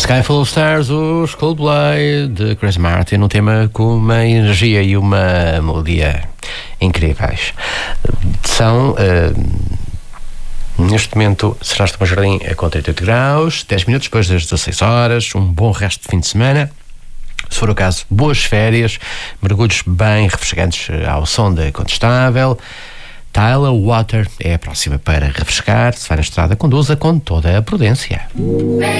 Sky Full of Stars, os Coldplay de Chris Martin, um tema com uma energia e uma melodia incríveis. São, neste momento, será Tomás Jardim com 38 graus, 10 minutos depois das 16 horas, um bom resto de fim de semana. Se for o caso, boas férias, mergulhos bem refrescantes ao som da Incontestável. Tyler Water é a próxima para refrescar. Se vai na estrada, conduza com toda a prudência.